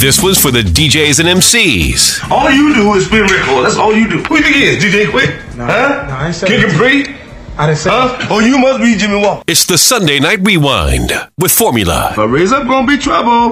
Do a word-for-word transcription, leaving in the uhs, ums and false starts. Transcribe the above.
This was for the D Js and M Cs. All you do is spin records. That's all you do. Who you think he is? D J Quick? No, huh? No, I ain't saying Kick and Free? I didn't say huh? Oh, you must be Jimmy Walker. It's the Sunday Night Rewind with Formula. If I raise up, gonna be trouble.